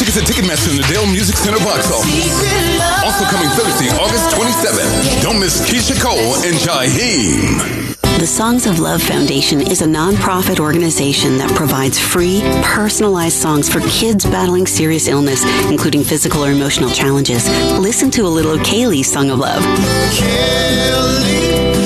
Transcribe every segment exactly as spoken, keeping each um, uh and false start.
tickets at Ticketmaster in the Dale Music Center box office. Also coming Thursday, August twenty-seventh. Don't miss Keisha Cole and Jaheim. The Songs of Love Foundation is a nonprofit organization that provides free, personalized songs for kids battling serious illness, including physical or emotional challenges. Listen to a little of Kaylee's Song of Love. Kaylee,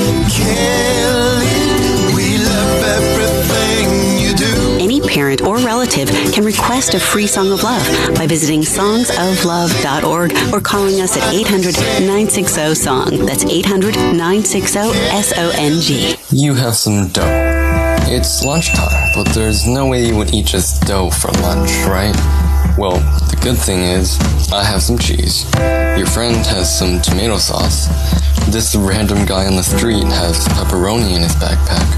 Kaylee, we love everything you do. Any parent or relative can request a free Song of Love by visiting songs of love dot org or calling us at eight hundred, nine six zero, S O N G. That's eight hundred, nine six zero, S O N G. You have some dough. It's lunchtime, but there's no way you would eat just dough for lunch, right? Well, the good thing is, I have some cheese. Your friend has some tomato sauce. This random guy on the street has pepperoni in his backpack.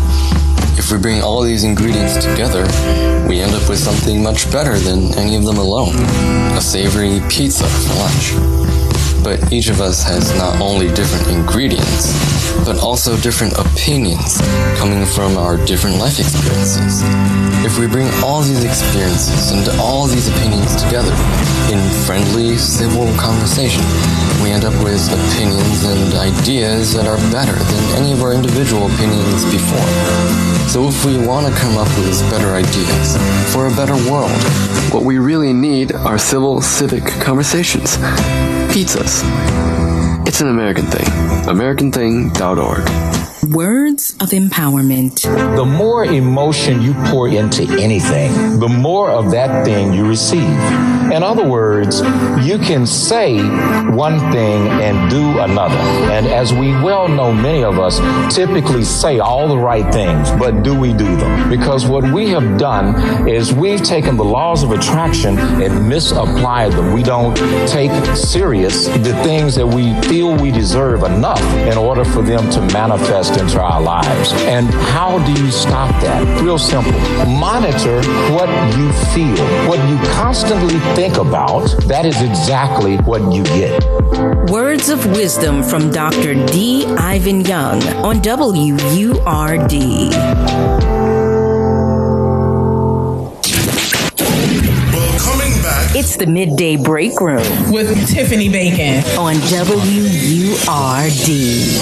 If we bring all these ingredients together, we end up with something much better than any of them alone. A savory pizza for lunch. But each of us has not only different ingredients, but also different opinions coming from our different life experiences. If we bring all these experiences and all these opinions together in friendly, civil conversation, we end up with opinions and ideas that are better than any of our individual opinions before. So if we want to come up with better ideas for a better world, what we really need are civil, civic conversations. Pizzas. It's an American thing. American thing dot org. Words of empowerment. The more emotion you pour into anything, the more of that thing you receive. In other words, you can say one thing and do another. And as we well know, many of us typically say all the right things, but do we do them? Because what we have done is we've taken the laws of attraction and misapplied them. We don't take serious the things that we feel we deserve enough in order for them to manifest into our lives. And how do you stop that? Real simple. Monitor what you feel. What you constantly think about, that is exactly what you get. Words of wisdom from Doctor D. Ivan Young on W U R D. It's the Midday Break Room with Tiffany Bacon on W U R D.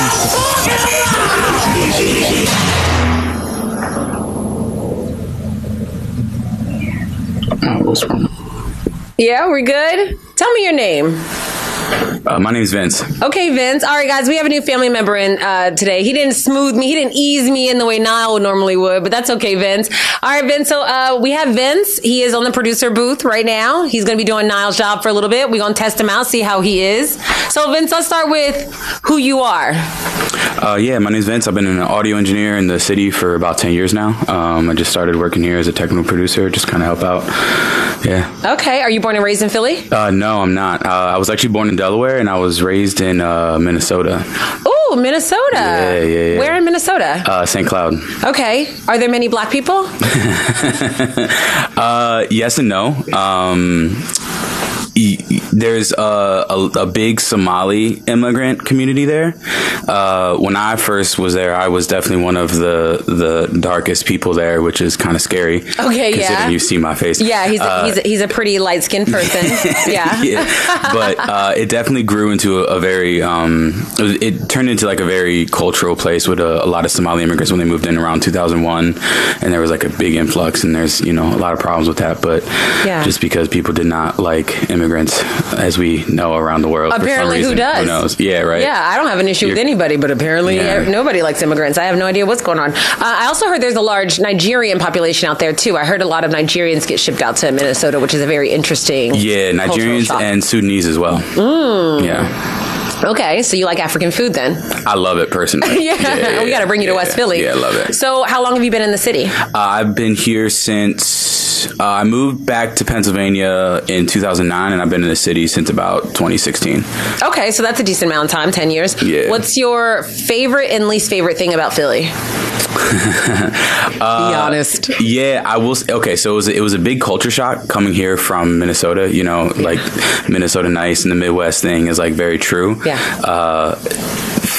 Oh, what's wrong? Yeah, we're good. Tell me your name. Uh, my name's Vince. Okay, Vince. All right, guys, we have a new family member in uh, today. He didn't smooth me. He didn't ease me in the way Niall normally would, but that's okay, Vince. All right, Vince. So uh, we have Vince. He is on the producer booth right now. He's going to be doing Niall's job for a little bit. We're going to test him out, see how he is. So, Vince, let's start with who you are. Uh, yeah, my name's Vince. I've been an audio engineer in the city for about ten years now. Um, I just started working here as a technical producer, just kind of help out. Yeah. Okay. Are you born and raised in Philly? Uh, no, I'm not. Uh, I was actually born in Delaware, and I was raised in uh, Minnesota. Ooh, Minnesota. Yeah, yeah, yeah. Where in Minnesota? Uh, Saint Cloud. Okay. Are there many black people? uh, yes and no. Um... There's a, a, a big Somali immigrant community there. Uh, when I first was there, I was definitely one of the the darkest people there, which is kind of scary. Okay, considering yeah. you see my face. Yeah, he's a, uh, he's a, he's a pretty light skinned person. Yeah, yeah. But uh, it definitely grew into a, a very. Um, it, it turned into like a very cultural place with a, a lot of Somali immigrants when they moved in around two thousand one, and there was like a big influx, and there's you know a lot of problems with that. But yeah. just because people did not like immigrants, as we know around the world. Apparently, for some reason. who does? Who knows? Yeah, right. Yeah, I don't have an issue You're, with anybody, but apparently yeah. nobody likes immigrants. I have no idea what's going on. Uh, I also heard there's a large Nigerian population out there, too. I heard a lot of Nigerians get shipped out to Minnesota, which is a very interesting Yeah, Nigerians and Sudanese as well. Mm. Yeah. Okay, so you like African food then? I love it personally. yeah. yeah, yeah, we got to bring you yeah, to West Philly. Yeah, I love it. So how long have you been in the city? Uh, I've been here since uh, I moved back to Pennsylvania in two thousand nine, and I've been in the city since about twenty sixteen. Okay, so that's a decent amount of time, ten years. Yeah. What's your favorite and least favorite thing about Philly? uh, Be honest. Yeah, I will. Okay, so it was it was a big culture shock coming here from Minnesota. You know, like Minnesota nice and the Midwest thing is like very true. Yeah. Uh,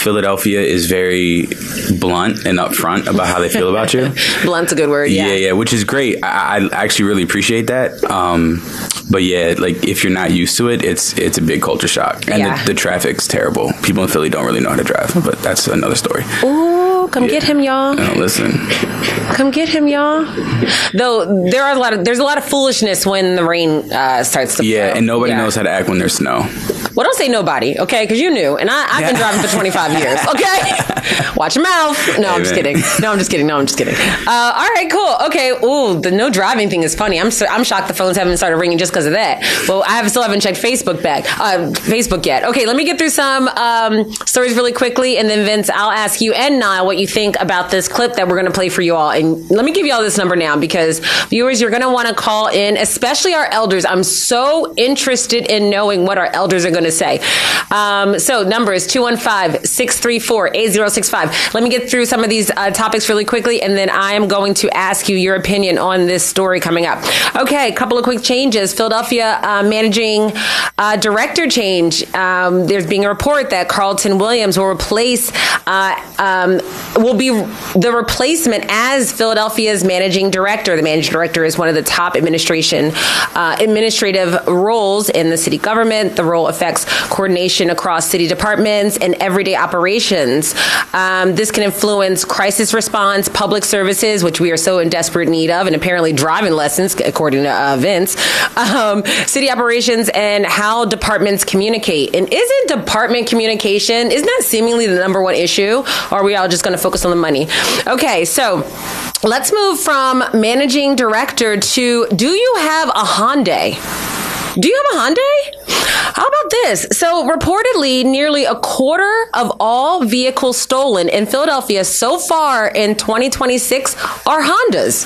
Philadelphia is very blunt and upfront about how they feel about you. Blunt's a good word. Yeah, yeah, yeah which is great. I, I actually really appreciate that. Um, but yeah, like if you're not used to it, it's it's a big culture shock, and yeah. the, the traffic's terrible. People in Philly don't really know how to drive, but that's another story. Ooh, come yeah. get him, y'all. No, listen, come get him, y'all. Though there are a lot of there's a lot of foolishness when the rain uh, starts to. Yeah, flow. and nobody yeah. knows how to act when there's snow. Well, don't say nobody, okay? Because you knew, and I, I've yeah. been driving for twenty-five years, okay? Watch your mouth. No, hey, I'm just man. kidding. No, I'm just kidding. No, I'm just kidding. Uh, all right, cool. Okay. Ooh, the no driving thing is funny. I'm so, I'm shocked the phones haven't started ringing just because of that. Well, I have, still haven't checked Facebook back, uh, Facebook yet. Okay, let me get through some um, stories really quickly, and then Vince, I'll ask you and Niall what you think about this clip that we're going to play for you all. And let me give you all this number now, because viewers, you're going to want to call in, especially our elders. I'm so interested in knowing what our elders are going to say. Um, so number is two one five, six three four, eight zero six five. Let me get through some of these uh, topics really quickly, and then I am going to ask you your opinion on this story coming up. Okay, a couple of quick changes. Philadelphia uh, managing uh, director change. Um, there's being a report that Carlton Williams will replace, uh, um, will be the replacement as Philadelphia's managing director. The managing director is one of the top administration uh, administrative roles in the city government. The role affects coordination across city departments and everyday operations. Um, this can influence crisis response, public services, which we are so in desperate need of, and apparently driving lessons, according to uh, Vince, um, city operations, and how departments communicate. And isn't department communication, isn't that seemingly the number one issue? Or are we all just going to focus on the money? Okay, so let's move from managing director to, do you have a Hyundai? Do you have a Hyundai? How about this? So reportedly, nearly a quarter of all vehicles stolen in Philadelphia so far in twenty twenty-six are Hondas.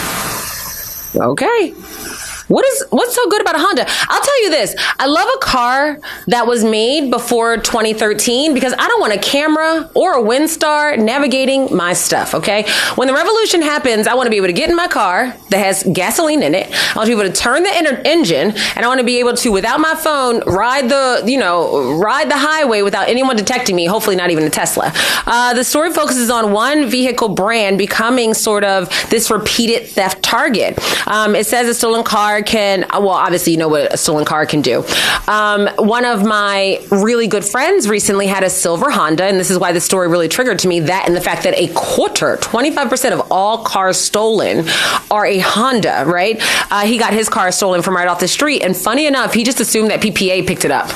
Okay. What is what's so good about a Honda? I'll tell you this. I love a car that was made before twenty thirteen because I don't want a camera or a Windstar navigating my stuff, okay? When the revolution happens, I want to be able to get in my car that has gasoline in it. I want to be able to turn the en- engine, and I want to be able to, without my phone, ride the, you know, ride the highway without anyone detecting me, hopefully not even a Tesla. Uh, the story focuses on one vehicle brand becoming sort of this repeated theft target. Um, it says a stolen car can, well, obviously you know what a stolen car can do. Um, one of my really good friends recently had a silver Honda, and this is why the story really triggered to me, that and the fact that a quarter, twenty-five percent of all cars stolen are a Honda, right? Uh, he got his car stolen from right off the street, and funny enough, he just assumed that P P A picked it up.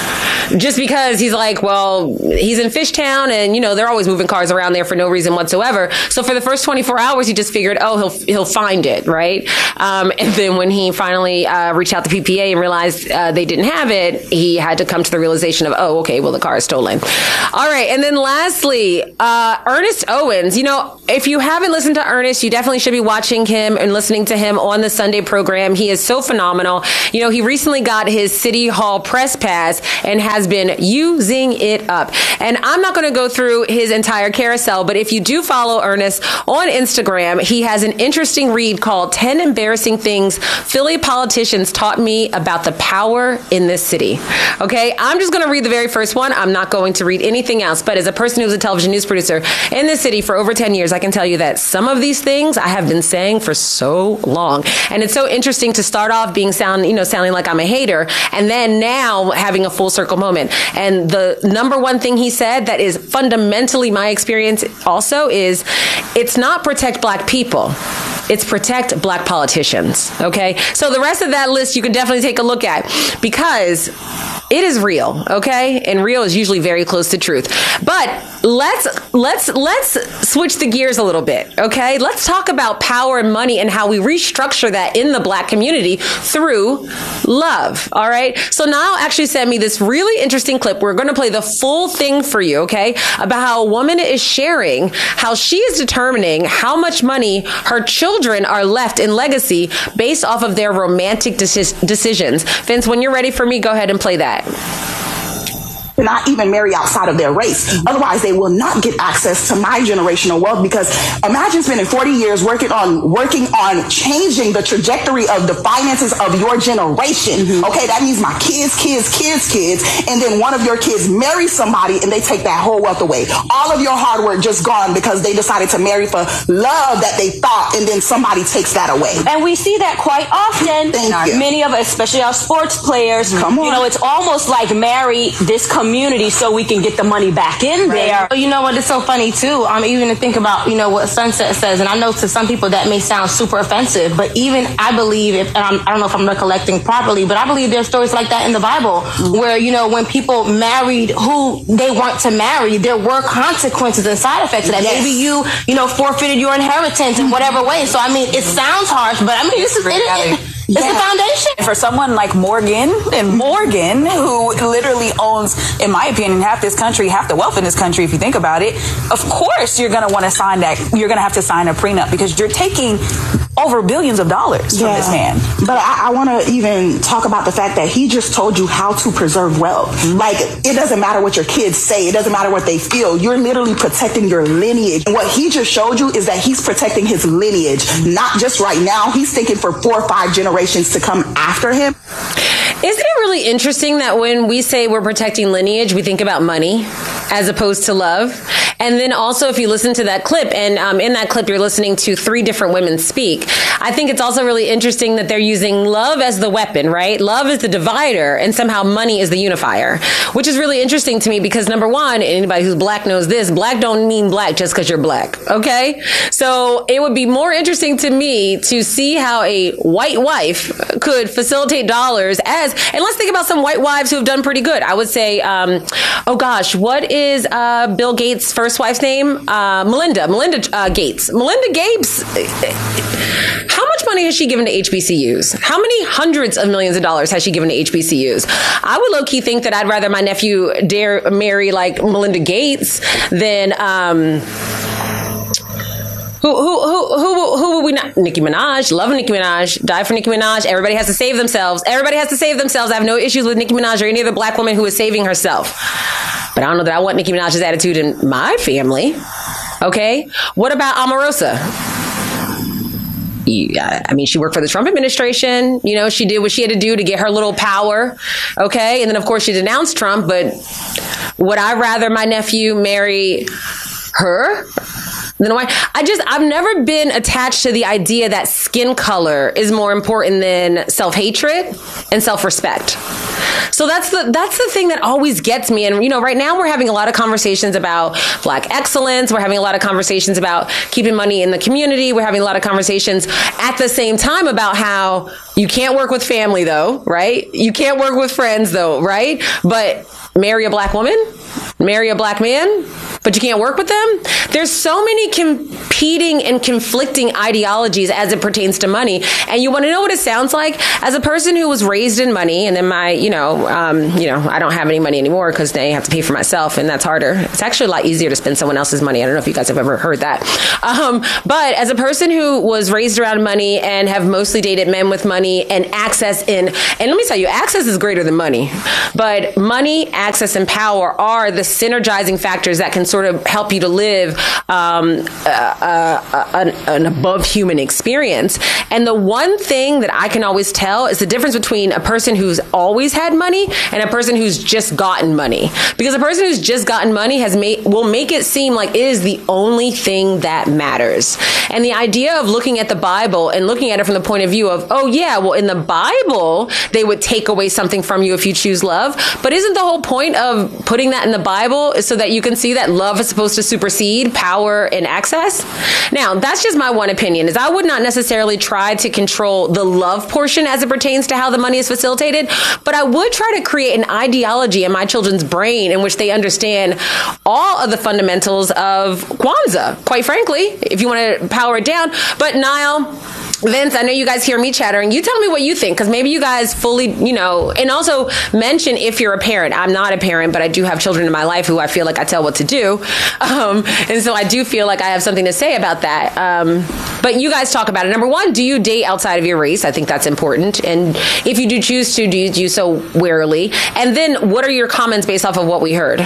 Just because he's like, well, he's in Fishtown, and, you know, they're always moving cars around there for no reason whatsoever. So for the first twenty-four hours, he just figured, oh, he'll he'll find it, right? Um, and then when he finally uh, reached out to P P A and realized uh, they didn't have it, he had to come to the realization of, oh, okay, well, the car is stolen. All right. And then lastly, uh, Ernest Owens. You know, if you haven't listened to Ernest, you definitely should be watching him and listening to him on the Sunday program. He is so phenomenal. You know, he recently got his City Hall press pass and has been using it up. And I'm not going to go through his entire carousel, but if you do follow Ernest on Instagram, he has an interesting read called ten Embarrassing Things Philly Politicians Taught Me About the Power in This City. Okay, I'm just going to read the very first one. I'm not going to read anything else, but as a person who's a television news producer in this city for over ten years, I can tell you that some of these things I have been saying for so long. And it's so interesting to start off being sound, you know, sounding like I'm a hater, and then now having a full circle moment. And the number one thing he said that is fundamentally my experience also is, it's not protect black people. It's protect black politicians. Okay. So the rest of that list you can definitely take a look at, because it is real. Okay. And real is usually very close to truth. But let's, let's, let's switch the gears a little bit. Okay. Let's talk about power and money and how we restructure that in the black community through love. All right. So Niall actually sent me this really interesting clip. We're going to play the full thing for you. Okay. About how a woman is sharing how she is determining how much money her children are left in legacy based off of their romantic deci- decisions. Vince, when you're ready for me, go ahead and play that. cannot even marry outside of their race. Otherwise, they will not get access to my generational wealth, because imagine spending forty years working on working on changing the trajectory of the finances of your generation. Mm-hmm. Okay, that means my kids, kids, kids, kids, and then one of your kids marries somebody and they take that whole wealth away. All of your hard work just gone because they decided to marry for love that they thought, and then somebody takes that away. And we see that quite often. Thank you. Many of us, especially our sports players, Come on. you know, it's almost like marry this community so we can get the money back in there. You know what? It's so funny too. Um, even to think about, you know, what Sunset says, and I know to some people that may sound super offensive, but even I believe, if, and I'm, I don't know if I'm recollecting properly, but I believe there's stories like that in the Bible mm-hmm. where, you know, when people married who they weren't to marry, there were consequences and side effects to that. Yes. Maybe you, you know, forfeited your inheritance in whatever way. So I mean, it sounds harsh, but I mean, this is it, it, it's yeah. the foundation. For someone like Morgan, and Morgan, who literally owns, in my opinion, half this country, half the wealth in this country, if you think about it, of course you're going to want to sign that. You're going to have to sign a prenup because you're taking over billions of dollars yeah. from this man. But I, I want to even talk about the fact that he just told you how to preserve wealth. Mm-hmm. Like, it doesn't matter what your kids say. It doesn't matter what they feel. You're literally protecting your lineage. And what he just showed you is that he's protecting his lineage, not just right now. He's thinking for four or five generations to come after him. Isn't it really interesting that when we say we're protecting lineage, we think about money as opposed to love? And then also, if you listen to that clip, and um, in that clip, you're listening to three different women speak, I think it's also really interesting that they're using love as the weapon, right? Love is the divider, and somehow money is the unifier, which is really interesting to me because, number one, anybody who's black knows this, black don't mean black just because you're black, okay? So it would be more interesting to me to see how a white wife could facilitate dollars as, and let's think about some white wives who have done pretty good. I would say, um, oh gosh, what is uh, Bill Gates' first wife's name? Uh, Melinda, Melinda uh, Gates. Melinda Gates, how much money has she given to H B C Us? How many hundreds of millions of dollars has she given to H B C Us? I would low-key think that I'd rather my nephew dare marry like Melinda Gates than... Um, Who, who, who, who, who would we not? Nicki Minaj. Love Nicki Minaj. Die for Nicki Minaj. Everybody has to save themselves. Everybody has to save themselves. I have no issues with Nicki Minaj or any other black woman who is saving herself. But I don't know that I want Nicki Minaj's attitude in my family. Okay? What about Omarosa? Yeah, I mean, she worked for the Trump administration. You know, she did what she had to do to get her little power. Okay? And then, of course, she denounced Trump. But would I rather my nephew marry her? Then why? I just, I've never been attached to the idea that skin color is more important than self-hatred and self-respect. So that's the, that's the thing that always gets me. And, you know, right now we're having a lot of conversations about black excellence. We're having a lot of conversations about keeping money in the community. We're having a lot of conversations at the same time about how you can't work with family though, right? You can't work with friends though, right? But marry a black woman, marry a black man, but you can't work with them? There's so many competing and conflicting ideologies as it pertains to money. And you want to know what it sounds like? As a person who was raised in money, and then my, you know, um, you know, I don't have any money anymore because I have to pay for myself, and that's harder. It's actually a lot easier to spend someone else's money. I don't know if you guys have ever heard that. Um, but as a person who was raised around money and have mostly dated men with money and access in, and let me tell you, access is greater than money. But money, access, and power are the synergizing factors that can sort of help you to live um, uh, uh, an, an above human experience. And the one thing that I can always tell is the difference between a person who's always had money and a person who's just gotten money. Because a person who's just gotten money has made will make it seem like it is the only thing that matters. And the idea of looking at the Bible and looking at it from the point of view of, oh yeah, well in the Bible they would take away something from you if you choose love. But isn't the whole point of putting that in the Bible is so that you can see that love is supposed to supersede power and access? Now, that's just my one opinion, is I would not necessarily try to control the love portion as it pertains to how the money is facilitated, but I would try to create an ideology in my children's brain in which they understand all of the fundamentals of Kwanzaa, quite frankly, if you want to power it down. But Niall, Vince, I know you guys hear me chattering. You tell me what you think, because maybe you guys fully, you know, and also mention if you're a parent. I'm not a parent, but I do have children in my life who I feel like I tell what to do. Um, and so I do feel like I have something to say about that. Um, but you guys talk about it. Number one, do you date outside of your race? I think that's important. And if you do choose to, do you do so warily? And then what are your comments based off of what we heard?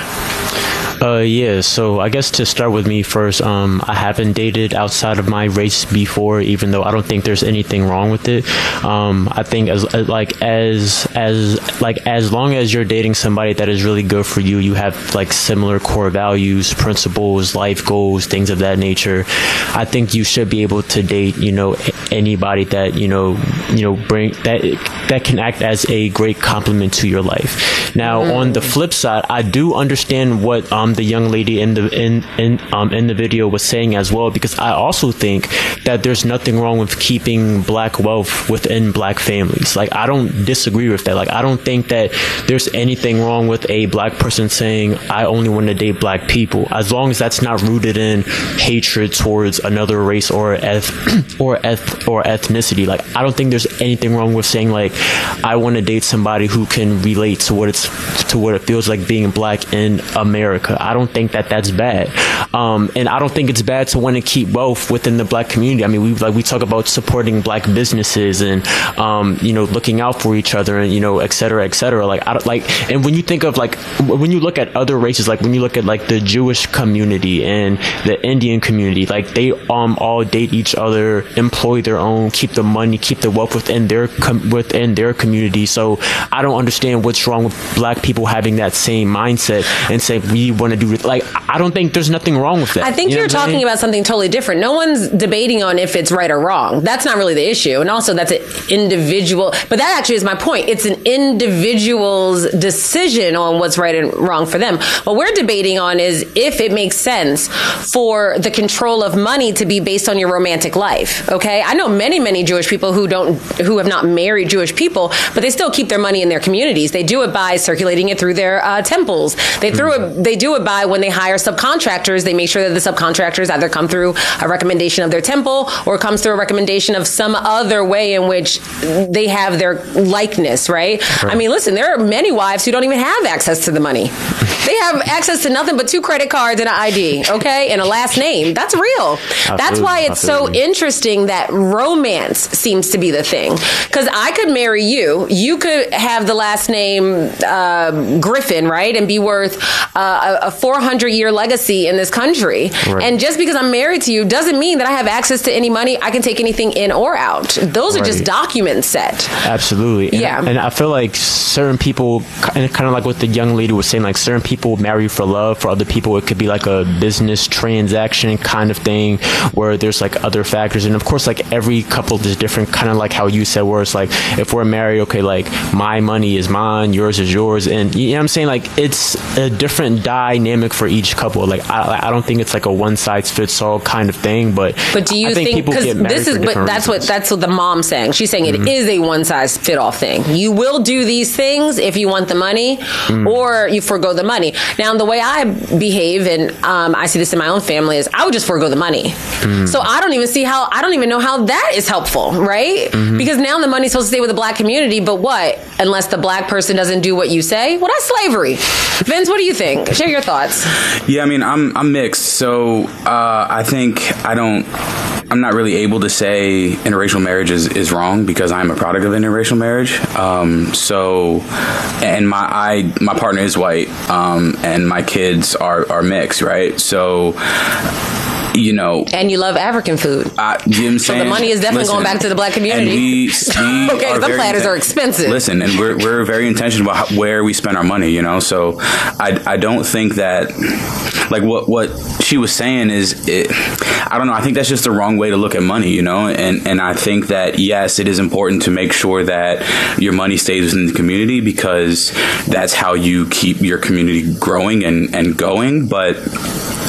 Uh, yeah, so I guess to start with me first, um, I haven't dated outside of my race before, even though I don't think there's anything wrong with it. Um, I think as like as as like as long as you're dating somebody that is really good for you, you have like similar core values, principles, life goals, things of that nature. I think you should be able to date, you know, anybody that you know, you know, bring that that can act as a great complement to your life. Now, mm. on the flip side, I do understand what um. the young lady in the in in um in the video was saying as well, because I also think that there's nothing wrong with keeping black wealth within black families. Like, I don't disagree with that. Like, I don't think that there's anything wrong with a black person saying I only want to date black people, as long as that's not rooted in hatred towards another race or eth or eth or ethnicity. Like, I don't think there's anything wrong with saying like I want to date somebody who can relate to what it's to what it feels like being black in America. I don't think that that's bad, um, and I don't think it's bad to want to keep wealth within the black community. I mean, we like we talk about supporting black businesses and um, you know, looking out for each other, and you know, et cetera, et cetera. Like, I don't like, and when you think of like when you look at other races, like when you look at like the Jewish community and the Indian community, like they um all date each other, employ their own, keep the money, keep the wealth within their com- within their community. So I don't understand what's wrong with black people having that same mindset and say we want to do it. Like, I don't think there's nothing wrong with that. I think you know you're talking about something totally different. No one's debating on if it's right or wrong. That's not really the issue. And also that's an individual, but that actually is my point. It's an individual's decision on what's right and wrong for them. What we're debating on is if it makes sense for the control of money to be based on your romantic life. Okay. I know many, many Jewish people who don't, who have not married Jewish people, but they still keep their money in their communities. They do it by circulating it through their uh, temples. They through it, they do it by when they hire subcontractors, they make sure that the subcontractors either come through a recommendation of their temple or comes through a recommendation of some other way in which they have their likeness, right? right? I mean, listen, there are many wives who don't even have access to the money. They have access to nothing but two credit cards and an I D, okay, and a last name. That's real. Absolutely. That's why it's Absolutely. so interesting that romance seems to be the thing. Because I could marry you. You could have the last name uh, Griffin, right, and be worth uh, a four hundred year legacy in this country. Right. And just because I'm married to you doesn't mean that I have access to any money. I can take anything in or out. Those are right. just documents set. Absolutely. And yeah. I, and I feel like certain people, and kind of like what the young lady was saying, like certain people marry for love. For other people, it could be like a business transaction kind of thing where there's like other factors. And of course, like every couple is different, kind of like how you said, where it's like, if we're married, okay, like my money is mine, yours is yours. And you know what I'm saying? Like, it's a different dynamic for each couple. Like, I, I don't think it's like a one size fits all kind of thing, but but do you I think, think because this is but that's reasons. what that's what the mom's saying. She's saying mm-hmm. it is a one size fit all thing. You will do these things if you want the money, mm. or you forego the money. Now, the way I behave, and um, I see this in my own family, is I would just forego the money. Mm. So I don't even see how I don't even know how that is helpful, right? Mm-hmm. Because now the money's supposed to stay with the black community, but what? Unless the black person doesn't do what you say, well, that's slavery. Vince, what do you think? Share your thoughts. Yeah, I mean, I'm I'm mixed. So uh, I think I don't. I'm not really able to say interracial marriage is, is wrong because I'm a product of interracial marriage. Um, so, and my I my partner is white, um, and my kids are are mixed, right? So, you know, and you love African food. Uh, you know what I'm saying? So the money is definitely listen, going back to the black community. And we, we okay, some platters inten- are expensive. Listen, and we're we're very intentional about how, where we spend our money. You know, so I I don't think that like what what she was saying is it. I don't know. I think that's just the wrong way to look at money. You know, and and I think that yes, it is important to make sure that your money stays within the community because that's how you keep your community growing and and going. But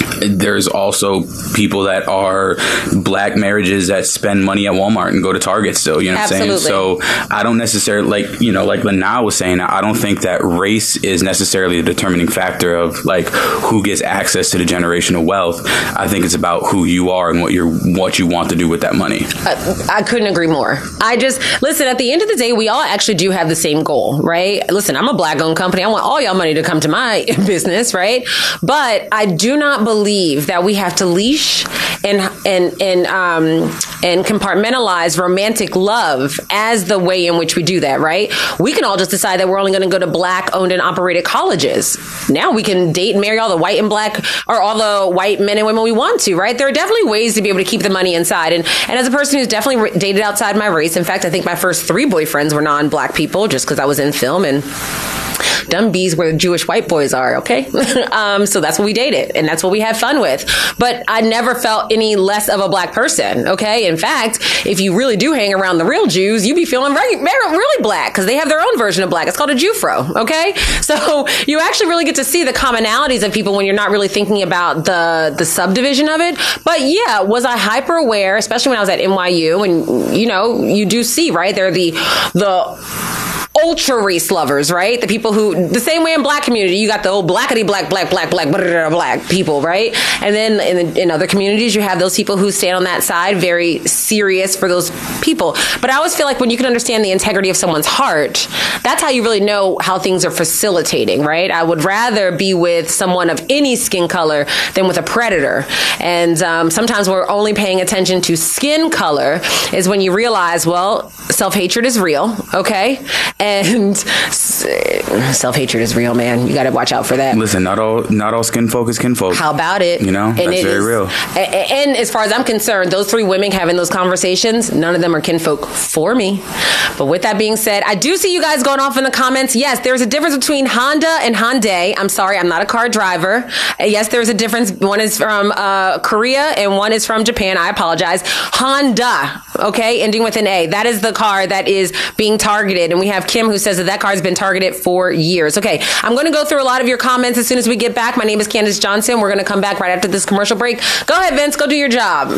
there's also people that are black marriages that spend money at Walmart and go to Target still, you know what I'm saying? So I don't necessarily, like, you know, like Lana was saying, I don't think that race is necessarily the determining factor of like who gets access to the generational wealth. I think it's about who you are and what you're, what you want to do with that money. Uh, I couldn't agree more. I just, listen, at the end of the day, we all actually do have the same goal, right? Listen, I'm a black owned company. I want all y'all money to come to my business, right? But I do not believe that we have to leash and, and, and, um, and compartmentalize romantic love as the way in which we do that, right? We can all just decide that we're only going to go to black owned and operated colleges. Now we can date and marry all the white and black or all the white men and women we want to, right? There are definitely ways to be able to keep the money inside. And, and as a person who's definitely dated outside my race, in fact, I think my first three boyfriends were non-black people just because I was in film and dumb bees where Jewish white boys are, okay? um, so that's what we dated, and that's what we had fun with. But I never felt any less of a black person, okay? In fact, if you really do hang around the real Jews, you be feeling very, very really black because they have their own version of black. It's called a Jewfro, okay? So you actually really get to see the commonalities of people when you're not really thinking about the, the subdivision of it. But yeah, was I hyper aware, especially when I was at N Y U, and you know, you do see, right? They're the, the, ultra race lovers, right? The people who, the same way in black community, you got the old blackity black, black, black, black, blah, blah, blah, black people, right? And then in, in other communities, you have those people who stand on that side, very serious for those people. But I always feel like when you can understand the integrity of someone's heart, that's how you really know how things are facilitating, right? I would rather be with someone of any skin color than with a predator. And um, sometimes we're only paying attention to skin color is when you realize, well, self-hatred is real, okay? And self-hatred is real, man. You got to watch out for that. Listen, not all not all skin folk is kinfolk. How about it? You know, and that's very is, real. And, and as far as I'm concerned, those three women having those conversations, none of them are kinfolk for me. But with that being said, I do see you guys going off in the comments. Yes, there's a difference between Honda and Hyundai. I'm sorry, I'm not a car driver. Yes, there's a difference. One is from uh, Korea and one is from Japan. I apologize. Honda, okay, ending with an A. That is the car that is being targeted. And we have Kim who says that that car has been targeted for years. Okay, I'm going to go through a lot of your comments as soon as we get back. My name is Candace Johnson. We're going to come back right after this commercial break. Go ahead, Vince. Go do your job.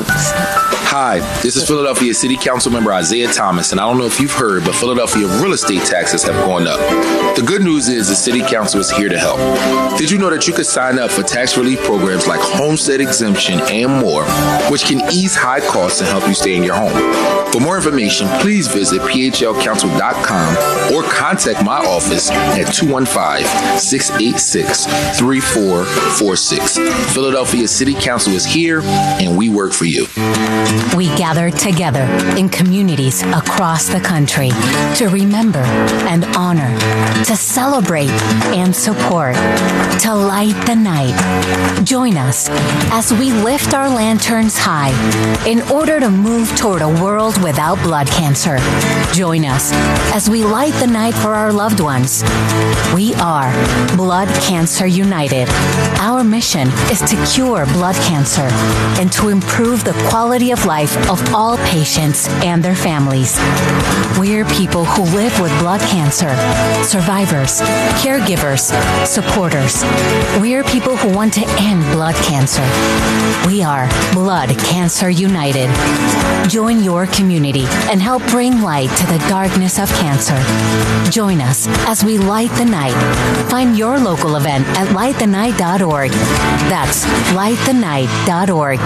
Hi, this is Philadelphia City Council member Isaiah Thomas, and I don't know if you've heard, but Philadelphia real estate taxes have gone up. The good news is the City Council is here to help. Did you know that you could sign up for tax relief programs like homestead exemption and more, which can ease high costs and help you stay in your home? For more information, please visit p h l council dot com or contact my office at two one five, six eight six, three four four six. Philadelphia City Council is here, and we work for you. We gather together in communities across the country to remember and honor, to celebrate and support, to light the night. Join us as we lift our lanterns high in order to move toward a world without blood cancer. Join us as we light the night for our loved ones. We are Blood Cancer United. Our mission is to cure blood cancer and to improve the quality of life of all patients and their families. We're people who live with blood cancer, survivors, caregivers, supporters. We're people who want to end blood cancer. We are Blood Cancer United. Join your community and help bring light to the darkness of cancer. Join us as we light the night. Find your local event at light the night dot org. That's light the night dot org.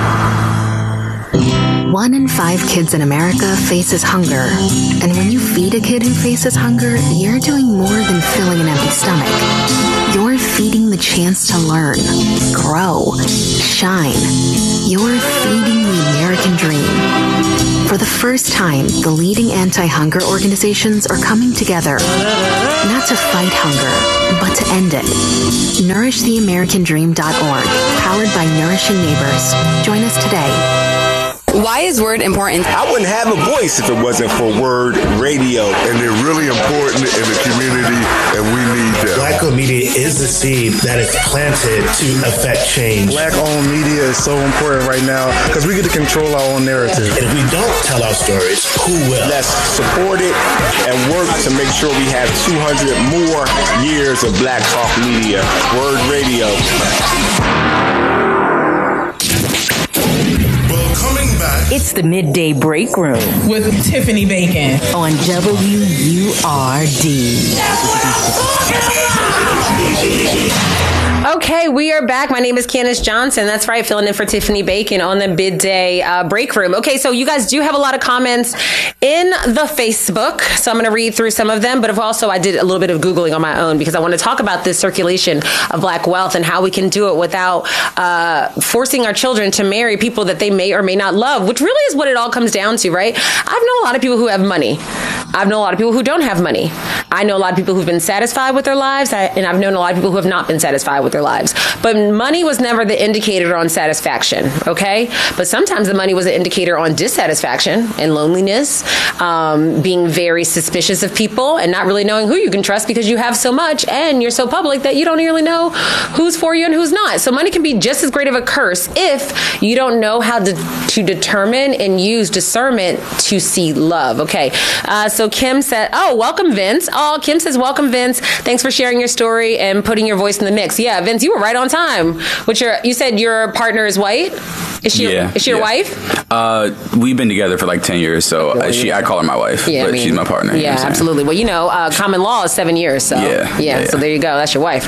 One in five kids in America faces hunger. And when you feed a kid who faces hunger, you're doing more than filling an empty stomach. You're feeding the chance to learn, grow, shine. You're feeding the American dream. For the first time, the leading anti-hunger organizations are coming together, not to fight hunger, but to end it. nourish the american dream dot org, powered by Nourishing Neighbors. Join us today. Why is Word important? I wouldn't have a voice if it wasn't for Word Radio. And they're really important in the community, and we need them. Black-owned media is the seed that is planted to affect change. Black-owned media is so important right now because we get to control our own narrative. And if we don't tell our stories, who will? Let's support it and work to make sure we have two hundred more years of Black Talk Media. Word Radio. Well, coming back. It's the Midday Break Room with Tiffany Bacon on W U R D. Okay, we are back. My name is Candace Johnson. That's right, filling in for Tiffany Bacon on the midday uh, break room. Okay, so you guys do have a lot of comments in the Facebook, so I'm going to read through some of them, but also I did a little bit of Googling on my own because I want to talk about this circulation of black wealth and how we can do it without uh, forcing our children to marry people that they may or may not love, which really is what it all comes down to, right? I've known a lot of people who have money. I've known a lot of people who don't have money. I know a lot of people who've been satisfied with their lives, and I've known a lot of people who have not been satisfied with their lives. But money was never the indicator on satisfaction, okay? But sometimes the money was an indicator on dissatisfaction and loneliness, um, being very suspicious of people and not really knowing who you can trust because you have so much and you're so public that you don't really know who's for you and who's not. So money can be just as great of a curse if you don't know how to, to determine and use discernment to see love, okay? Uh, so Kim said, oh, welcome, Vince. Oh, Kim says, welcome, Vince. Thanks for sharing your story and putting your voice in the mix. Yeah, Vince, you were right on time. Which your, you said your partner is white? Is she, yeah, is she your yeah. wife? Uh, we've been together for like ten years, so uh, she I call her my wife, yeah, but I mean, she's my partner. Yeah, you know absolutely. Well, you know, uh, common law is seven years, so yeah, yeah, yeah, yeah. So there you go. That's your wife.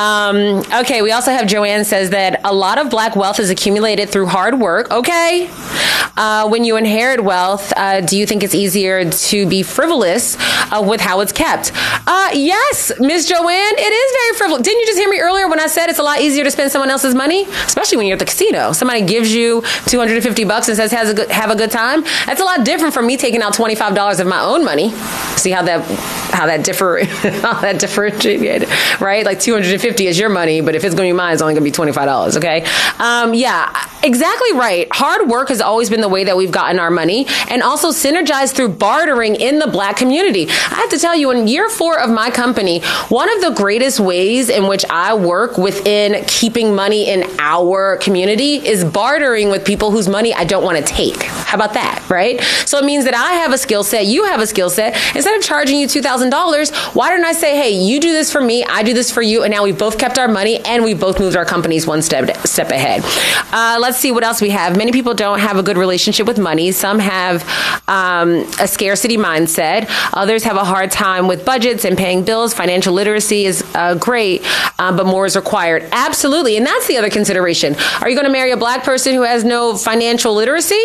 Um, okay, we also have Joanne says that a lot of black wealth is accumulated through hard work. Okay. Uh, when you inherit wealth, uh, do you think it's easier to be frivolous uh, with how it's kept? Uh, yes, Miss Joanne, it is very frivolous. Didn't you just hear me earlier when I said it's a lot easier to spend someone else's money, especially when you're at the casino? Somebody gives you two hundred fifty bucks and says, Has a good, have a good time. That's a lot different from me taking out twenty-five dollars of my own money. See how that, how that differ, how that differentiated, right? Like two hundred fifty is your money, but if it's going to be mine, it's only going to be twenty-five dollars. Okay. Um, yeah, exactly right. Hard work has always been the way that we've gotten our money, and also synergized through bartering in the black community. I have to tell you, in year four of my company, one of the greatest ways in which I work within keeping money in our community is bartering with people whose money I don't want to take. How about that, right? So it means that I have a skill set, you have a skill set. Instead of charging you two thousand dollars, why don't I say, hey, you do this for me, I do this for you, and now we've both kept our money and we both moved our companies one step step ahead. Uh, let's see what else we have. Many people don't have a good relationship with money. Some have um, a scarcity mindset. Others have a hard time with budgets and paying bills. Financial literacy is uh, great, uh, but more is required. Absolutely. And that's the other consideration. Are you going to marry a black person who has no financial literacy?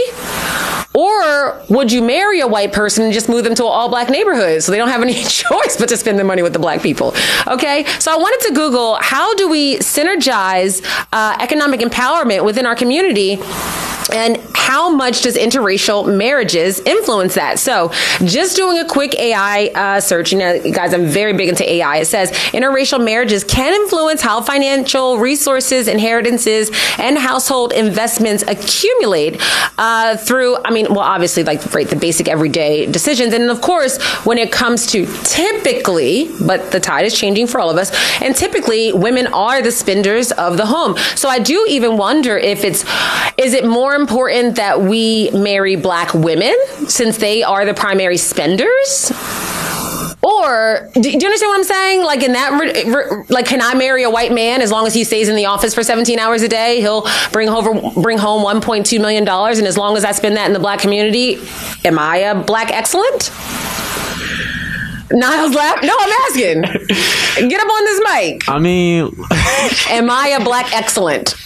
Or would you marry a white person and just move them to an all-black neighborhood so they don't have any choice but to spend their money with the black people? Okay, so I wanted to Google, how do we synergize uh, economic empowerment within our community? And how much does interracial marriages influence that? So just doing a quick A I uh, search, you know, guys, I'm very big into A I. It says interracial marriages can influence how financial resources, inheritances, and household investments accumulate uh, through, I mean, well, obviously, like, right, the basic everyday decisions. And of course, when it comes to typically, but the tide is changing for all of us, and typically women are the spenders of the home. So I do even wonder if it's, is it more important that we marry black women since they are the primary spenders? Or do, do you understand what I'm saying? Like in that, like, can I marry a white man as long as he stays in the office for seventeen hours a day? He'll bring over, bring home one point two million dollars. And as long as I spend that in the black community, am I a black excellent? Niles laugh. No, I'm asking. Get up on this mic. I mean, am I a black excellent?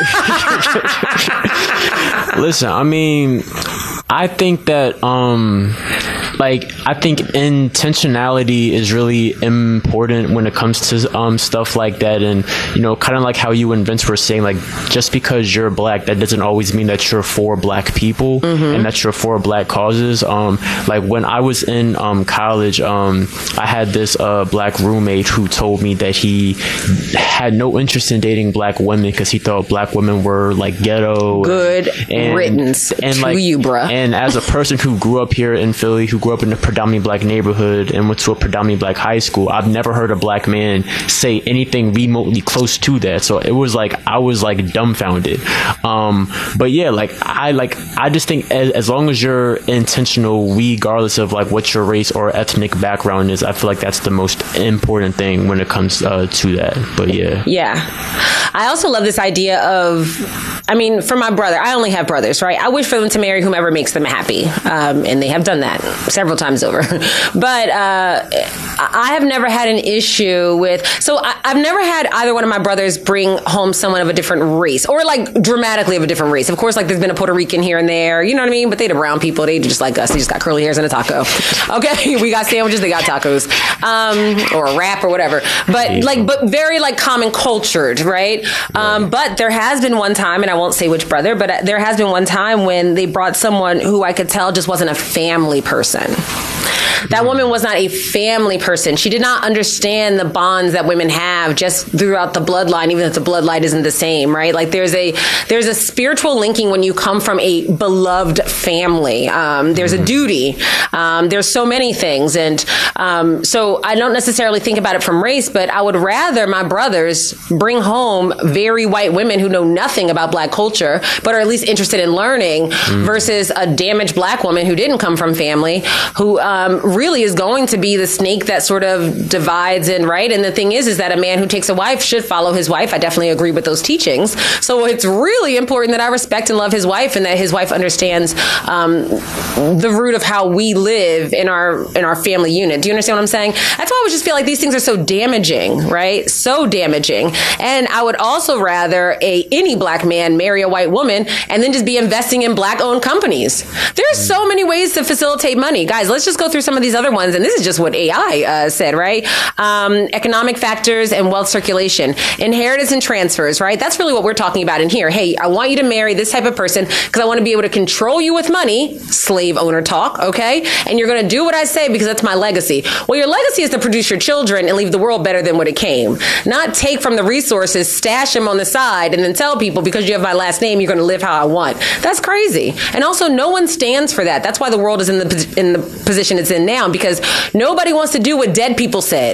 Listen, I mean, I think that, um, like, I think intentionality is really important when it comes to um, stuff like that. And, you know, kind of like how you and Vince were saying, like, just because you're black, that doesn't always mean that you're for black people mm-hmm. and that you're for black causes. Um, like, when I was in um, college, um, I had this uh, black roommate who told me that he had no interest in dating black women because he thought black women were, like, ghetto. Good and, riddance and, to like, you, bruh. And as a person who grew up here in Philly, who grew up in a predominantly black neighborhood and went to a predominantly black high school, I've never heard a black man say anything remotely close to that. So it was like, I was like dumbfounded. Um, but yeah, like I like, I just think as, as long as you're intentional, regardless of like what your race or ethnic background is, I feel like that's the most important thing when it comes uh, to that. But yeah. Yeah. I also love this idea of, I mean, for my brother, I only have brothers, right? I wish for them to marry whomever makes them happy. Um, and they have done that several times over. But uh, I have never had an issue with, so I, I've never had either one of my brothers bring home someone of a different race or like dramatically of a different race. Of course, like there's been a Puerto Rican here and there, you know what I mean? But they the brown people, they just like us. They just got curly hairs and a taco. Okay, we got sandwiches, they got tacos, um, or a wrap or whatever. But like, but very like common cultured, right? Um, but there has been one time, and I won't say which brother, but there has been one time when they brought someone who I could tell just wasn't a family person. That woman was not a family person. She did not understand the bonds that women have just throughout the bloodline, even if the bloodline isn't the same, right? Like there's a there's a spiritual linking when you come from a beloved family. Um, there's a duty. Um, there's so many things. And um, so I don't necessarily think about it from race, but I would rather my brothers bring home very white women who know nothing about black culture, but are at least interested in learning mm. versus a damaged black woman who didn't come from family, who um, really is going to be the snake that sort of divides and right. And the thing is, is that a man who takes a wife should follow his wife. I definitely agree with those teachings. So it's really important that I respect and love his wife and that his wife understands um, the root of how we live in our in our family unit. Do you understand what I'm saying? That's why I would just feel like these things are so damaging, right? So damaging. And I would also rather a any black man marry a white woman and then just be investing in black owned companies. There's so many ways to facilitate money. Guys, let's just go through some of these other ones. And this is just what A I uh, said, right? Um, economic factors and wealth circulation, inheritance and transfers, right? That's really what we're talking about in here. Hey, I want you to marry this type of person because I want to be able to control you with money, slave owner talk, okay? And you're going to do what I say because that's my legacy. Well, your legacy is to produce your children and leave the world better than what it came. Not take from the resources, stash them on the side, and then tell people because you have my last name, you're going to live how I want. That's crazy. And also, no one stands for that. That's why the world is in the in the position it's in now, because nobody wants to do what dead people said.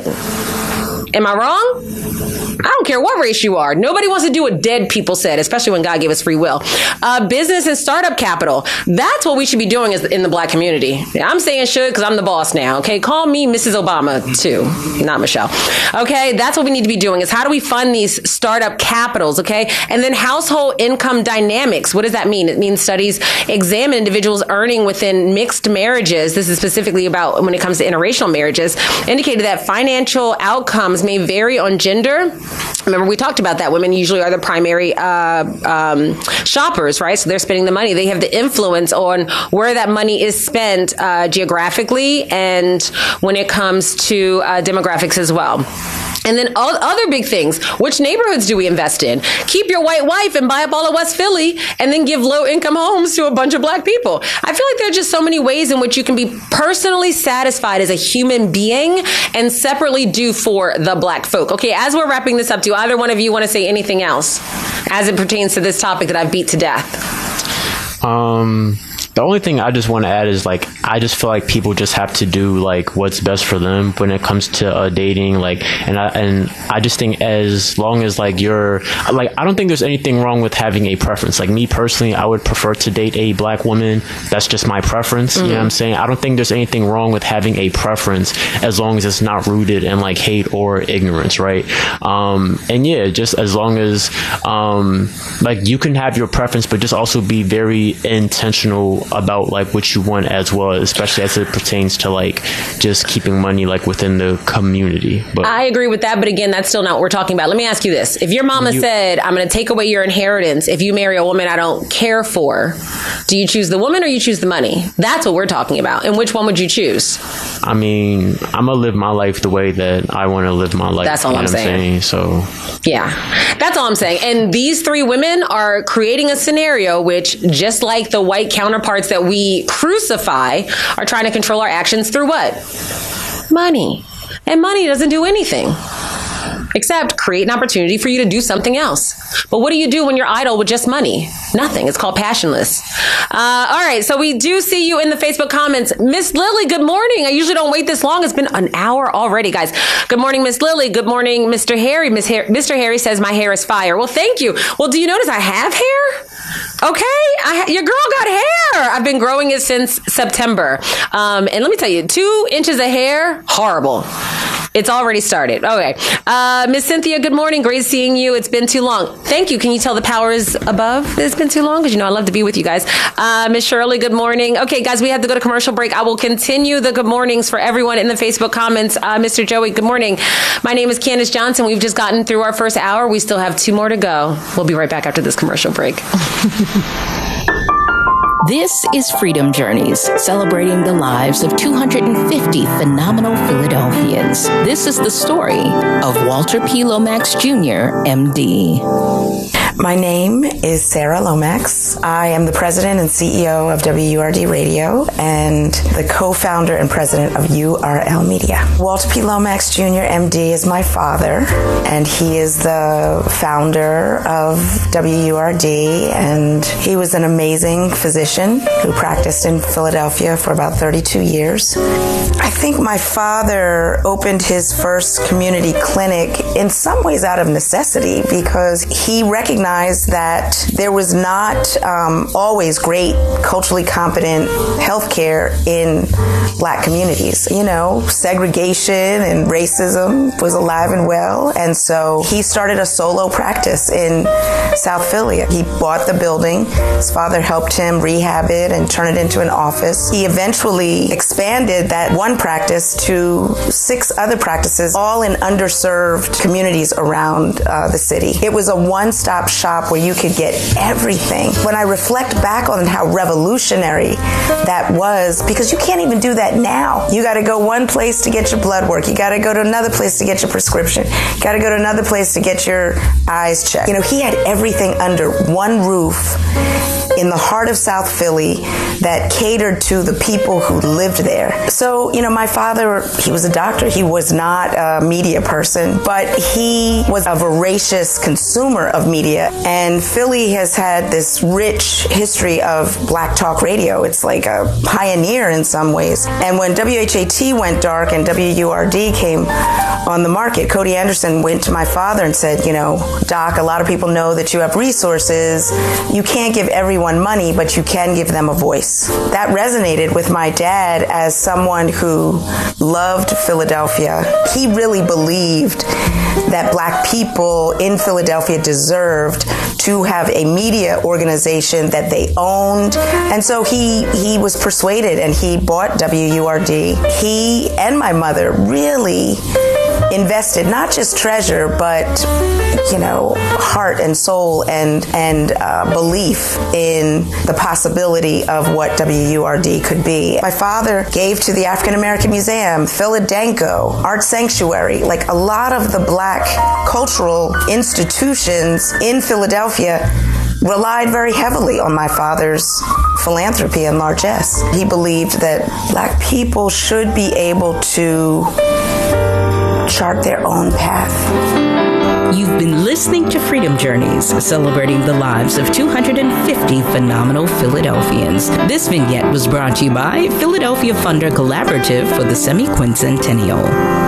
Am I wrong? I don't care what race you are. Nobody wants to do what dead people said, especially when God gave us free will. Uh, business and startup capital. That's what we should be doing as in the black community. I'm saying should because I'm the boss now. Okay, call me Missus Obama too, not Michelle. Okay, that's what we need to be doing is how do we fund these startup capitals? Okay, and then household income dynamics. What does that mean? It means studies examine individuals earning within mixed marriages. This is specifically about when it comes to interracial marriages. Indicated that financial outcomes may vary on gender. Remember, we talked about that. Women usually are the primary uh, um, shoppers, right? So they're spending the money. They have the influence on where that money is spent uh, geographically and when it comes to uh, demographics as well. And then all other big things. Which neighborhoods do we invest in? Keep your white wife and buy up all of West Philly and then give low income homes to a bunch of black people. I feel like there are just so many ways in which you can be personally satisfied as a human being and separately do for the black folk. Okay, as we're wrapping this up, do either one of you want to say anything else as it pertains to this topic that I've beat to death? Um... The only thing I just want to add is like I just feel like people just have to do like what's best for them when it comes to uh, dating. Like, and I and I just think as long as like you're like I don't think there's anything wrong with having a preference. Like me personally, I would prefer to date a black woman. That's just my preference. Mm-hmm. You know what I'm saying? I don't think there's anything wrong with having a preference as long as it's not rooted in like hate or ignorance, right? Um, and yeah, just as long as um, like you can have your preference, but just also be very intentional about like what you want as well, especially as it pertains to like just keeping money like within the community. But I agree with that, but again, that's still not what we're talking about. Let me ask you this. If your mama you, said, I'm going to take away your inheritance if you marry a woman I don't care for, do you choose the woman or you choose the money? That's what we're talking about. And which one would you choose? I mean, I'm going to live my life the way that I want to live my life. That's all you know I'm saying. saying. So yeah, that's all I'm saying. And these three women are creating a scenario which, just like the white counterparts that we crucify, are trying to control our actions through what? Money. And money doesn't do anything. except create an opportunity for you to do something else. But what do you do when you're idle with just money? Nothing. It's called passionless. Uh, all right. So we do see you in the Facebook comments. Miss Lily, good morning. I usually don't wait this long. It's been an hour already, guys. Good morning, Miss Lily. Good morning, Mister Harry. Miss Har- Mister Harry says my hair is fire. Well, thank you. Well, do you notice I have hair? Okay. I ha- your girl got hair. I've been growing it since September. Um, and let me tell you, two inches of hair, horrible. It's already started. Okay. Uh, Miss Cynthia, good morning. Great seeing you. It's been too long. Thank you. Can you tell the powers above it's been too long? Because, you know, I love to be with you guys. Uh, Miss Shirley, good morning. Okay, guys, we have to go to commercial break. I will continue the good mornings for everyone in the Facebook comments. Uh, Mister Joey, good morning. My name is Candace Johnson. We've just gotten through our first hour. We still have two more to go. We'll be right back after this commercial break. This is Freedom Journeys, celebrating the lives of two hundred fifty phenomenal Philadelphians. This is the story of Walter P. Lomax Junior, M D. My name is Sarah Lomax. I am the president and C E O of W U R D Radio and the co-founder and president of U R L Media. Walter P. Lomax Junior, M D is my father, and he is the founder of W U R D, and he was an amazing physician who practiced in Philadelphia for about thirty-two years. I think my father opened his first community clinic in some ways out of necessity because he recognized that there was not um, always great, culturally competent healthcare in Black communities. You know, segregation and racism was alive and well, and so he started a solo practice in South Philly. He bought the building. His father helped him rehab it and turn it into an office. He eventually expanded that one practice to six other practices, all in underserved communities around uh, the city. It was a one-stop shop where you could get everything. When I reflect back on how revolutionary that was, because you can't even do that now. You got to go one place to get your blood work. You got to go to another place to get your prescription. You got to go to another place to get your eyes checked. You know, he had everything under one roof in the heart of South Philly that catered to the people who lived there. So, you know, my father, he was a doctor. He was not a media person, but he was a voracious consumer of media. And Philly has had this rich history of Black talk radio. It's like a pioneer in some ways. And when W H A T went dark and W U R D came on the market, Cody Anderson went to my father and said, you know, Doc, a lot of people know that you have resources. You can't give everyone money, but you can give them a voice. That resonated with my dad as someone who loved Philadelphia. He really believed that Black people in Philadelphia deserved to have a media organization that they owned. And so he he was persuaded and he bought W U R D. He and my mother really invested not just treasure, but, you know, heart and soul and and uh, belief in the possibility of what W U R D could be. My father gave to the African American Museum, Philadanco, Art Sanctuary, like a lot of the Black cultural institutions in Philadelphia relied very heavily on my father's philanthropy and largesse. He believed that Black people should be able to chart their own path. You've been listening to Freedom Journeys, celebrating the lives of two hundred fifty phenomenal Philadelphians. This vignette was brought to you by Philadelphia Funder Collaborative for the Semi-Quincentennial.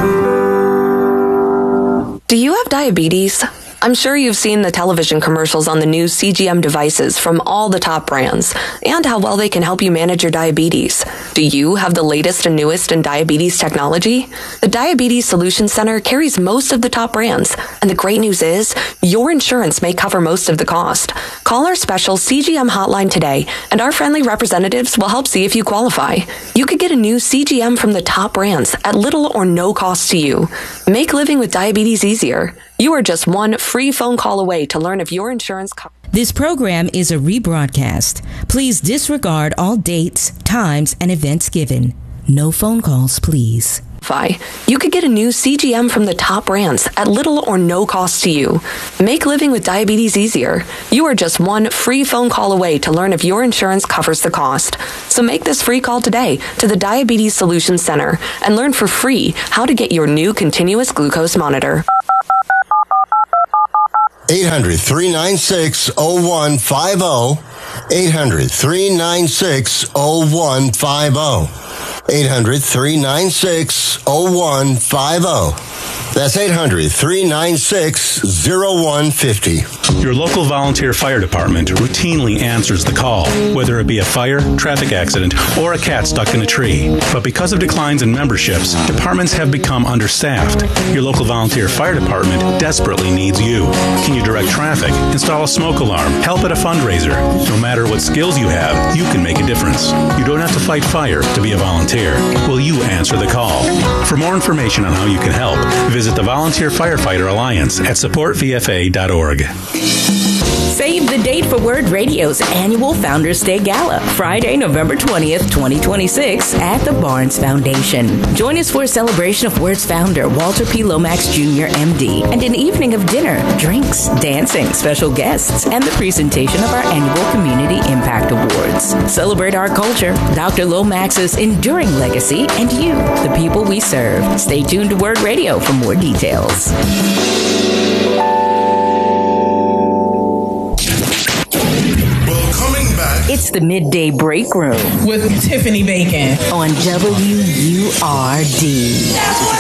Do you have diabetes? I'm sure you've seen the television commercials on the new C G M devices from all the top brands and how well they can help you manage your diabetes. Do you have the latest and newest in diabetes technology? The Diabetes Solutions Center carries most of the top brands, and the great news is your insurance may cover most of the cost. Call our special C G M hotline today, and our friendly representatives will help see if you qualify. You could get a new C G M from the top brands at little or no cost to you. Make living with diabetes easier. You are just one free phone call away to learn if your insurance covers. This program is a rebroadcast. Please disregard all dates, times, and events given. No phone calls, please. You could get a new C G M from the top brands at little or no cost to you. Make living with diabetes easier. You are just one free phone call away to learn if your insurance covers the cost. So make this free call today to the Diabetes Solutions Center and learn for free how to get your new continuous glucose monitor. eight hundred, three nine six, oh one five oh. eight hundred, three nine six, oh one five oh. eight hundred, three nine six, oh one five oh. That's eight hundred, three nine six, oh one five oh. Your local volunteer fire department routinely answers the call, whether it be a fire, traffic accident, or a cat stuck in a tree. But because of declines in memberships, departments have become understaffed. Your local volunteer fire department desperately needs you. Can you direct traffic, install a smoke alarm, help at a fundraiser? No matter what skills you have, you can make a difference. You don't have to fight fire to be a volunteer. Will you answer the call? For more information on how you can help, visit the Volunteer Firefighter Alliance at support v f a dot org. Save the date for Word Radio's annual Founders Day Gala, Friday, November twentieth, twenty twenty-six, at the Barnes Foundation. Join us for a celebration of Word's founder, Walter P. Lomax Junior M D, and an evening of dinner, drinks, dancing, special guests, and the presentation of our annual Community Impact Awards. Celebrate our culture, Doctor Lomax's enduring legacy, and you, the people we serve. Stay tuned to Word Radio for more details. It's the Midday Break Room with Tiffany Bacon on W U R D.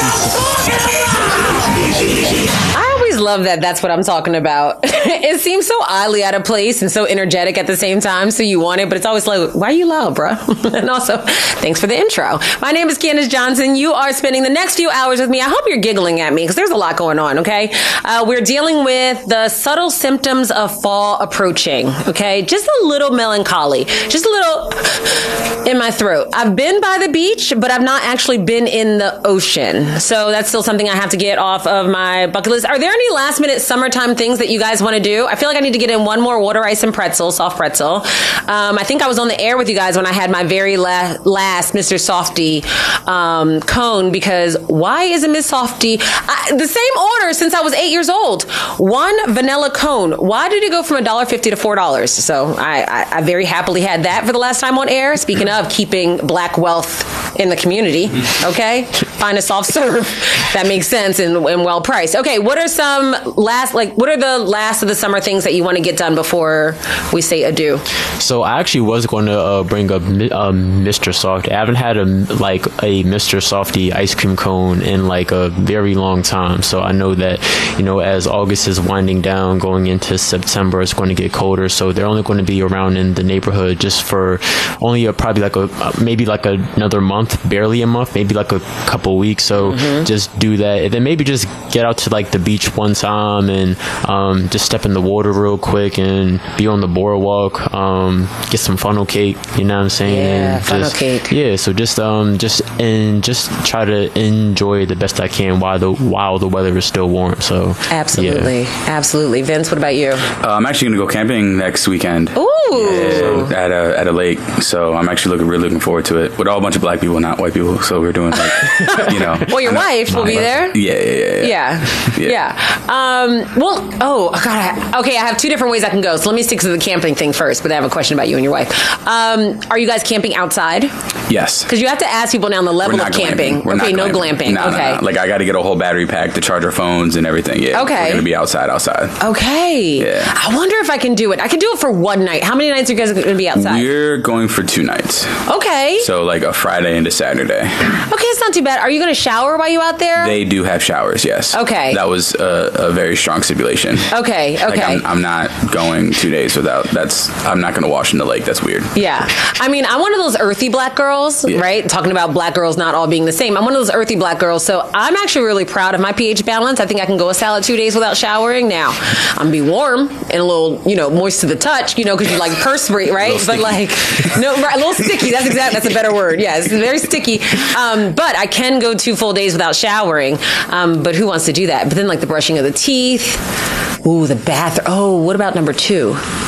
I always love that that's what I'm talking about. It seems so oddly out of place and so energetic at the same time, so you want it, but it's always like, why are you loud, bro? And also, thanks for the intro. My name is Candace Johnson. You are spending the next few hours with me. I hope you're giggling at me because there's a lot going on, okay? Uh, we're dealing with the subtle symptoms of fall approaching, okay? Just a little melancholy, just a little in my throat. I've been by the beach, but I've not actually been in the ocean. So that's still something I have to get off of my bucket list. Are there any last minute summertime things that you guys want to do? I feel like I need to get in one more water ice and pretzel, soft pretzel. Um, I think I was on the air with you guys when I had my very la- last Mister Softy um, cone, because why isn't Miss Softy I, the same order since I was eight years old? One vanilla cone. Why did it go from one dollar fifty to four dollars? So I, I, I very happily had that for the last time on air. Speaking of keeping black wealth in the community, okay? Find a soft serve that makes sense and, and well priced. Okay, what are some last, like, what are the last of the summer things that you want to get done before we say adieu? So I actually was going to uh, bring up um, Mister Softy. I haven't had a like a Mister Softy ice cream cone in like a very long time. So I know that, you know, as August is winding down, going into September, it's going to get colder. So they're only going to be around in the neighborhood just for only a, probably like a maybe like a, another month, barely a month, maybe like a couple weeks. So mm-hmm. just do that, and then maybe just get out to like the beach one time and um, just step in the water real quick and be on the boardwalk. Um, get some funnel cake. You know what I'm saying? Yeah, and funnel just, cake. Yeah. So just um just and just try to enjoy the best I can while the while the weather is still warm. So absolutely, yeah. absolutely. Vince, what about you? Uh, I'm actually going to go camping next weekend. Ooh. Yeah, at a at a lake. So I'm actually looking really looking forward to it with all a bunch of black people, not white people. So we're doing like you know. Well, your wife will be there. Yeah, yeah, yeah, yeah, yeah. yeah. Um, well, oh God. Okay, I have two different ways I can go. So let me stick to the camping thing first. But I have a question about you and your wife. Um, are you guys camping outside? Yes. Because you have to ask people now the level of camping. Okay, no glamping. No, okay. No, no. Like I got to get a whole battery pack to charge our phones and everything. Yeah. Okay. We're gonna be outside, outside. Okay. Yeah. I wonder if I can do it. I can do it for one night. How many nights are you guys going to be outside? We're going for two nights. Okay. So like a Friday into Saturday. Okay, it's not too bad. Are you going to shower while you out there? They do have showers. Yes. Okay. That was a, a very strong stipulation. Okay. Okay. Like I'm, I'm not going two days without. That's. I'm not going to wash in the lake. That's weird. Yeah. I mean, I'm one of those earthy black girls, yeah. right? Talking about black girls not all being the same. I'm one of those earthy black girls. So I'm actually really proud of my pH balance. I think I can go a solid two days without showering. Now, I'm going to be warm and a little, you know, moist to the touch, you know, because you like perspirate, right? But like, no, right, a little sticky. That's exactly, that's a better word. Yeah, it's very sticky. Um, but I can go two full days without showering. Um, but who wants to do that? But then like the brushing of the teeth. Ooh, the bathroom. Oh, what about number two?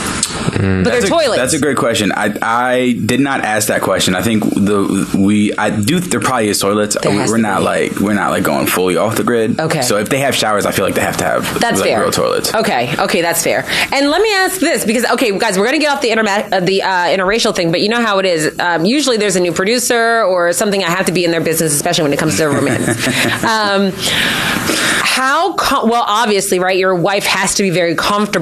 Mm. But That's they're a, toilets. That's a great question. I I did not ask that question. I think the we I do there probably is toilets. There We, has we're to not be. like we're not like going fully off the grid. Okay. So if they have showers, I feel like they have to have That's like, fair. real toilets. Okay, okay, that's fair. And let me ask this because, okay, guys, we're going to get off the interma- uh, the uh, interracial thing, but you know how it is. Um, usually, there's a new producer or something. I have to be in their business, especially when it comes to romance. um, how? Com- well, obviously, right? Your wife has to be very comfortable